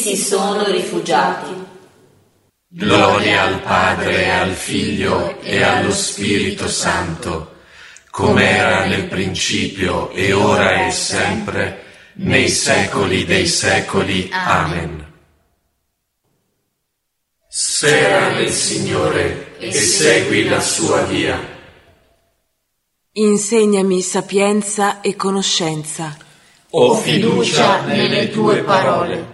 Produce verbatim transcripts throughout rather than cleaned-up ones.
si sono rifugiati. Gloria al Padre, al Figlio e allo Spirito Santo, come era nel principio e ora e sempre, nei secoli dei secoli. Amen. Spera nel Signore e segui la sua via. Insegnami sapienza e conoscenza. Ho fiducia nelle tue parole.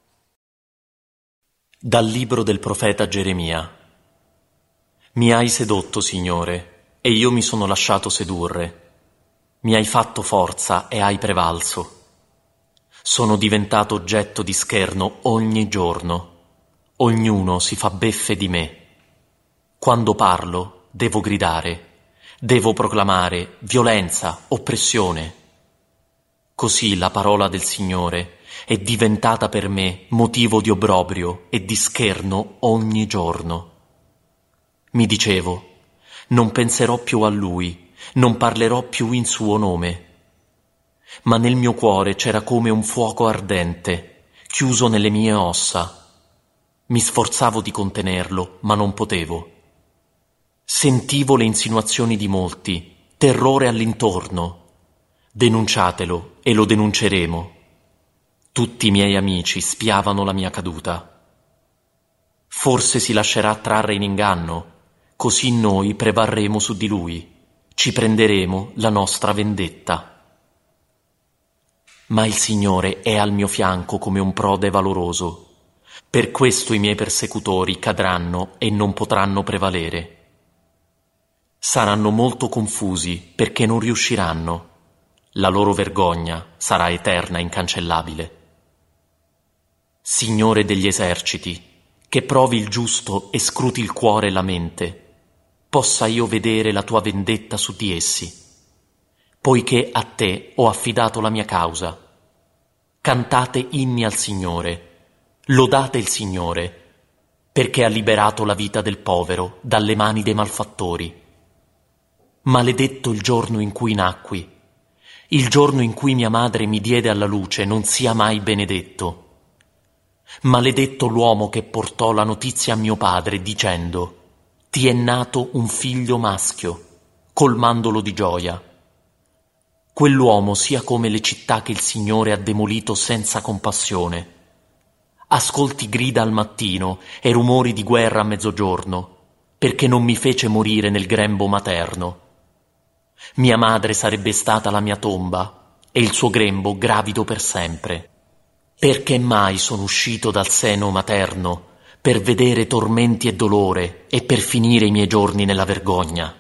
Dal libro del profeta Geremia. Mi hai sedotto, Signore, e io mi sono lasciato sedurre. Mi hai fatto forza e hai prevalso. Sono diventato oggetto di scherno ogni giorno. Ognuno si fa beffe di me. Quando parlo, devo gridare, devo proclamare violenza, oppressione. Così la parola del Signore è diventata per me motivo di obbrobrio e di scherno ogni giorno. Mi dicevo, non penserò più a Lui, non parlerò più in suo nome. Ma nel mio cuore c'era come un fuoco ardente, chiuso nelle mie ossa. Mi sforzavo di contenerlo, ma non potevo. Sentivo le insinuazioni di molti, terrore all'intorno. Denunciatelo e lo denunceremo. Tutti i miei amici spiavano la mia caduta. Forse si lascerà trarre in inganno, così noi prevarremo su di lui, ci prenderemo la nostra vendetta. Ma il Signore è al mio fianco come un prode valoroso. Per questo i miei persecutori cadranno e non potranno prevalere. Saranno molto confusi perché non riusciranno. La loro vergogna sarà eterna e incancellabile. Signore degli eserciti, che provi il giusto e scruti il cuore e la mente, possa io vedere la tua vendetta su di essi, poiché a te ho affidato la mia causa. Cantate inni al Signore, lodate il Signore, perché ha liberato la vita del povero dalle mani dei malfattori. Maledetto il giorno in cui nacqui, il giorno in cui mia madre mi diede alla luce non sia mai benedetto. Maledetto l'uomo che portò la notizia a mio padre dicendo: ti è nato un figlio maschio, colmandolo di gioia. Quell'uomo sia come le città che il Signore ha demolito senza compassione. Ascolti grida al mattino e rumori di guerra a mezzogiorno, perché non mi fece morire nel grembo materno. Mia madre sarebbe stata la mia tomba e il suo grembo gravido per sempre. Perché mai sono uscito dal seno materno per vedere tormenti e dolore e per finire i miei giorni nella vergogna?